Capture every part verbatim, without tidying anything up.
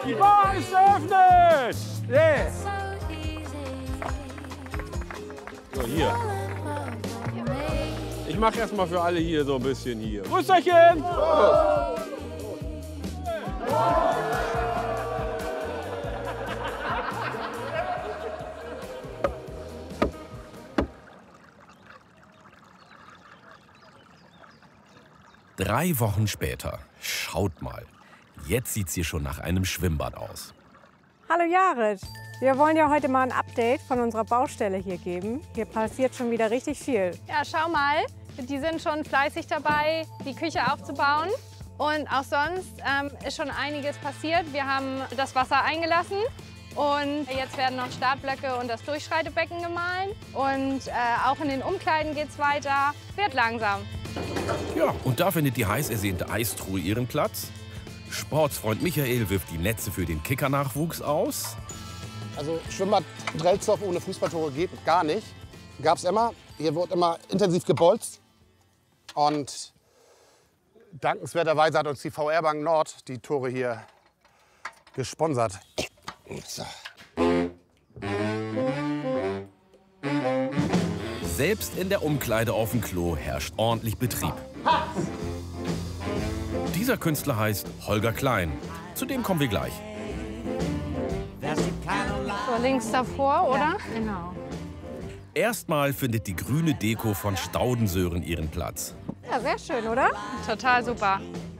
Die Bar ist eröffnet! Yeah. So, hier. Ich mache erst mal für alle hier so ein bisschen hier. Grüßerchen! Oh. Drei Wochen später. Schaut mal. Jetzt sieht's hier schon nach einem Schwimmbad aus. Hallo Jared. Wir wollen ja heute mal ein Update von unserer Baustelle hier geben. Hier passiert schon wieder richtig viel. Ja, schau mal. Die sind schon fleißig dabei, die Küche aufzubauen. Und auch sonst ähm, ist schon einiges passiert. Wir haben das Wasser eingelassen. Und jetzt werden noch Startblöcke und das Durchschreitebecken gemahlen. Und äh, auch in den Umkleiden geht's weiter. Wird langsam. Ja, und da findet die heiß ersehnte Eistruhe ihren Platz. Sportsfreund Michael wirft die Netze für den Kickernachwuchs aus. Also Schwimmbad Drelsdorf ohne Fußballtore geht gar nicht. Gab's immer. Hier wird immer intensiv gebolzt. Und dankenswerterweise hat uns die V R-Bank Nord die Tore hier gesponsert. So. Selbst in der Umkleide auf dem Klo herrscht ordentlich Betrieb. Dieser Künstler heißt Holger Klein. Zu dem kommen wir gleich. So links davor, oder? Ja, genau. Erstmal findet die grüne Deko von Staudensören ihren Platz. Ja, sehr schön, oder? Total super.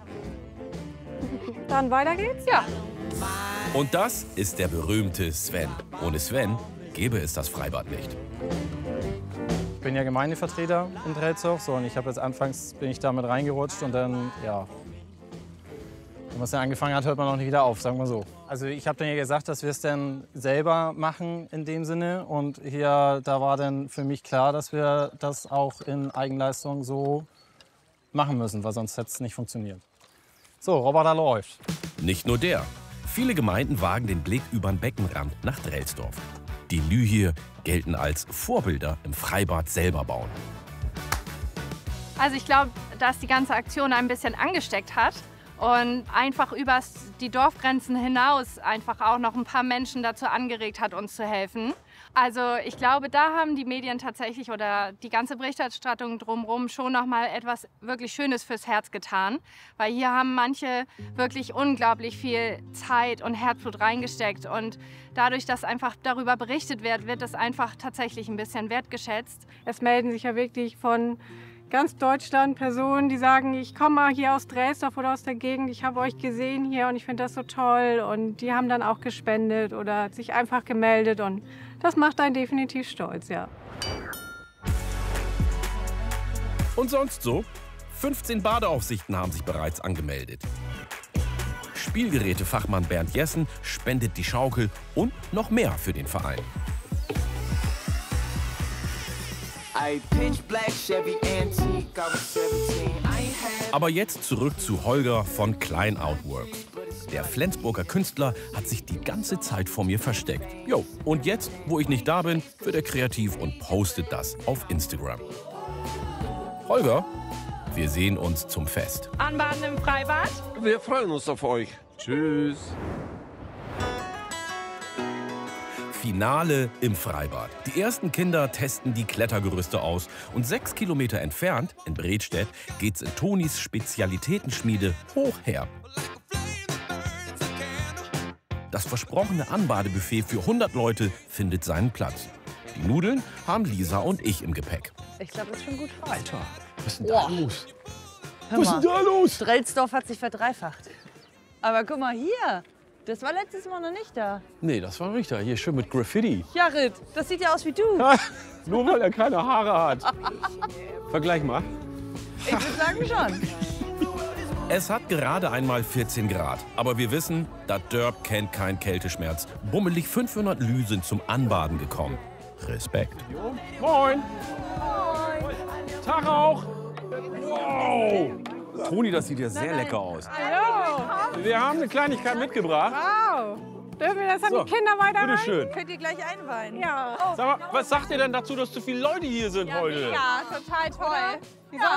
Dann weiter geht's? Ja. Und das ist der berühmte Sven. Ohne Sven gäbe es das Freibad nicht. Ich bin ja Gemeindevertreter in Drelsdorf, so, und ich habe jetzt anfangs bin ich damit reingerutscht und dann, ja, wenn man es dann angefangen hat, hört man auch nicht wieder auf, sagen wir so. Also ich habe dann ja gesagt, dass wir es dann selber machen in dem Sinne, und hier, da war dann für mich klar, dass wir das auch in Eigenleistung so machen müssen, weil sonst hätte es nicht funktioniert. So, Roboter läuft. Nicht nur der. Viele Gemeinden wagen den Blick über den Beckenrand nach Drelsdorf. Die Lü hier gelten als Vorbilder im Freibad selber bauen. Also ich glaube, dass die ganze Aktion ein bisschen angesteckt hat und einfach über die Dorfgrenzen hinaus einfach auch noch ein paar Menschen dazu angeregt hat, uns zu helfen. Also ich glaube, da haben die Medien tatsächlich oder die ganze Berichterstattung drumherum schon noch mal etwas wirklich Schönes fürs Herz getan. Weil hier haben manche wirklich unglaublich viel Zeit und Herzblut reingesteckt. Und dadurch, dass einfach darüber berichtet wird, wird das einfach tatsächlich ein bisschen wertgeschätzt. Es melden sich ja wirklich von ganz Deutschland Personen, die sagen, ich komme mal hier aus Drelsdorf oder aus der Gegend, ich habe euch gesehen hier und ich finde das so toll. Und die haben dann auch gespendet oder sich einfach gemeldet, und das macht einen definitiv stolz, ja. Und sonst so? fünfzehn Badeaufsichten haben sich bereits angemeldet. Spielgerätefachmann Bernd Jessen spendet die Schaukel und noch mehr für den Verein. Aber jetzt zurück zu Holger von Klein Outworks. Der Flensburger Künstler hat sich die ganze Zeit vor mir versteckt. Jo, und jetzt, wo ich nicht da bin, wird er kreativ und postet das auf Instagram. Holger, wir sehen uns zum Fest. Anbaden im Freibad? Wir freuen uns auf euch. Tschüss. Finale im Freibad. Die ersten Kinder testen die Klettergerüste aus. Und sechs Kilometer entfernt, in Bredstedt, geht's in Tonis Spezialitätenschmiede hoch her. Das versprochene Anbadebuffet für hundert Leute findet seinen Platz. Die Nudeln haben Lisa und ich im Gepäck. Ich glaube, das ist schon gut raus. Alter, was ist denn Boah. da los? Hör Was ist mal, denn da los? Drelsdorf hat sich verdreifacht. Aber guck mal hier, das war letztes Mal noch nicht da. Nee, das war richtig. Hier schön mit Graffiti. Jared, das sieht ja aus wie du. Nur weil er keine Haare hat. Vergleich mal. Ich würde sagen schon. Es hat gerade einmal vierzehn Grad. Aber wir wissen, das Dörp kennt keinen Kälteschmerz. Bummelig fünfhundert Lü sind zum Anbaden gekommen. Respekt. Moin. Moin. Tag auch. Wow. Toni, das sieht ja sehr lecker aus. Hallo. Wir haben eine Kleinigkeit mitgebracht. Wow. Dürfen wir das an So, die Kinder weiter rein? bitteschön. Könnt ihr gleich einweihen? Ja. Sag mal, was sagt ihr denn dazu, dass zu viele Leute hier sind heute? Ja, total toll.